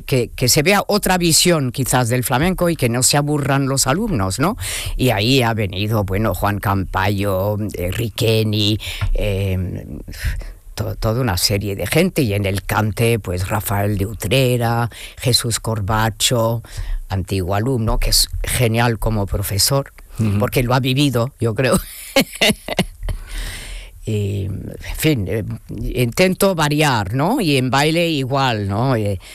que se vea otra visión quizás del flamenco y que no se aburran los alumnos, ¿no? Y ahí ha venido, bueno, Juan Campayo, Riqueni, toda una serie de gente, y en el cante, pues Rafael de Utrera, Jesús Corbacho, antiguo alumno, que es genial como profesor, porque lo ha vivido, yo creo. Y, en fin, intento variar, ¿no? Y en baile igual, ¿no?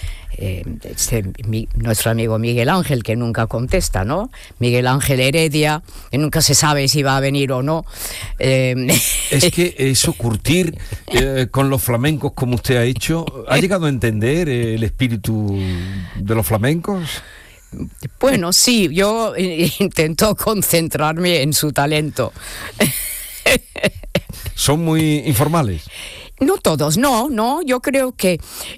Nuestro amigo Miguel Ángel, que nunca contesta, ¿no? Miguel Ángel Heredia, que nunca se sabe si va a venir o no. Es que eso, curtir con los flamencos como usted ha hecho, ¿ha llegado a entender el espíritu de los flamencos? Bueno, sí, yo intento concentrarme en su talento. ¿Son muy informales? No todos, no, yo creo que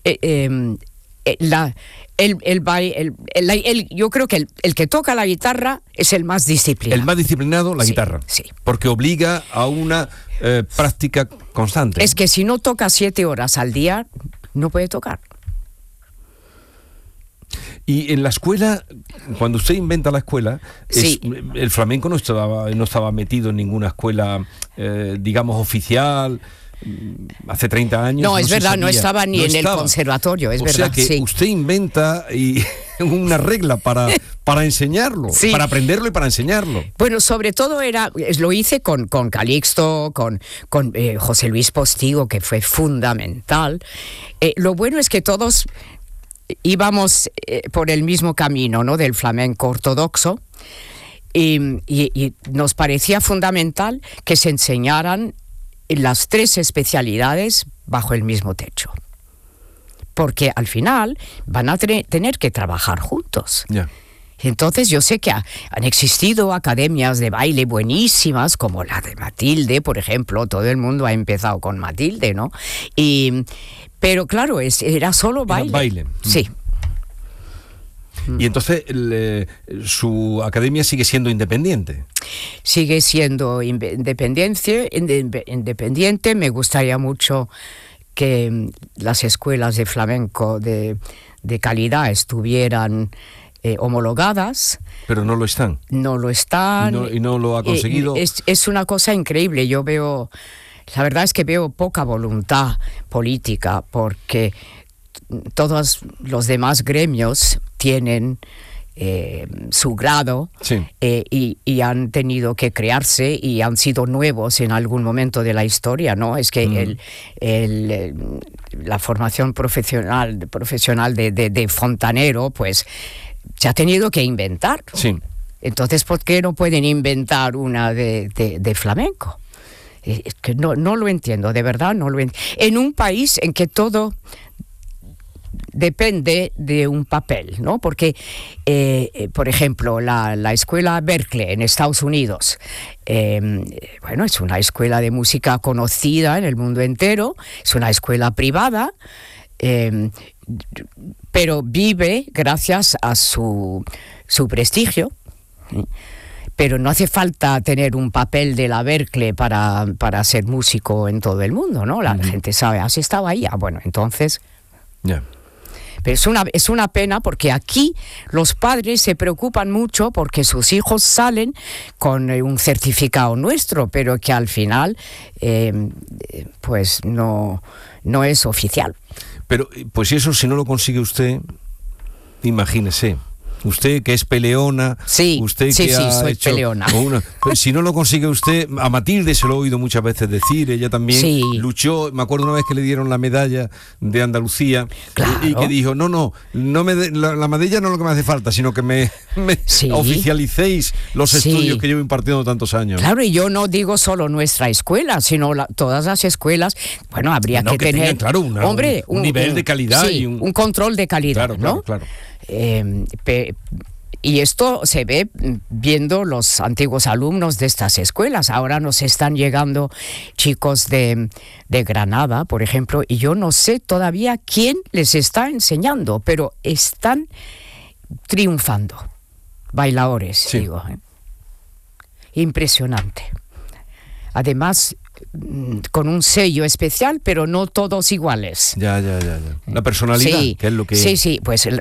yo creo que el que toca la guitarra es el más disciplinado. El más disciplinado, la guitarra. Sí. Porque obliga a una práctica constante. Es que si no toca 7 horas al día, no puede tocar. Y en la escuela, cuando usted inventa la escuela, sí. El flamenco no estaba metido en ninguna escuela, digamos, oficial. Hace 30 años. No, es verdad, no estaba ni en el conservatorio, es verdad. O sea que usted inventa una regla para enseñarlo, sí. Para aprenderlo y para enseñarlo. Bueno, sobre todo lo hice con Calixto, con José Luis Postigo, que fue fundamental. Lo bueno es que todos íbamos por el mismo camino, ¿no? Del flamenco ortodoxo. Y nos parecía fundamental que se enseñaran las 3 especialidades bajo el mismo techo, porque al final van a tener que trabajar juntos. Yeah. Entonces yo sé que han existido academias de baile buenísimas, como la de Matilde, por ejemplo. Todo el mundo ha empezado con Matilde, ¿no? Pero claro, era solo baile. Era baile. Sí. Y entonces su academia sigue siendo independiente. Sigue siendo independiente. Me gustaría mucho que las escuelas de flamenco de calidad estuvieran homologadas. Pero no lo están. No lo están. Y no lo ha conseguido. Es una cosa increíble. La verdad es que veo poca voluntad política, porque todos los demás gremios tienen su grado, sí. Y han tenido que crearse y han sido nuevos en algún momento de la historia, ¿no? Es que la formación profesional de fontanero, pues se ha tenido que inventar. Sí. Entonces, ¿por qué no pueden inventar una de flamenco? Es que no lo entiendo, de verdad no lo entiendo. En un país en que todo depende de un papel, ¿no? Porque, por ejemplo, la escuela Berklee en Estados Unidos, bueno, es una escuela de música conocida en el mundo entero, es una escuela privada, pero vive gracias a su prestigio. Pero no hace falta tener un papel de la Berklee para ser músico en todo el mundo, ¿no? La gente sabe, ¿has estado ahí? Bueno, entonces... Yeah. Pero es una pena, porque aquí los padres se preocupan mucho porque sus hijos salen con un certificado nuestro, pero que al final pues no es oficial. Pero pues eso, si no lo consigue usted, imagínese. Usted que es peleona, sí, usted que soy peleona. Pues si no lo consigue usted, a Matilde se lo he oído muchas veces decir, ella también luchó. Me acuerdo una vez que le dieron la medalla de Andalucía, claro. Y que dijo, no la medalla no es lo que me hace falta, sino que me oficialicéis los estudios que llevo impartiendo tantos años. Claro, y yo no digo solo nuestra escuela, sino todas las escuelas. Bueno, habría que tener, claro, un nivel de calidad, y un control de calidad, claro, ¿no? Claro. Y esto se ve viendo los antiguos alumnos de estas escuelas. Ahora nos están llegando chicos de Granada, por ejemplo, y yo no sé todavía quién les está enseñando, pero están triunfando. Bailadores, digo. Impresionante. Además, con un sello especial, pero no todos iguales. Ya. La personalidad, que es lo que... Sí, pues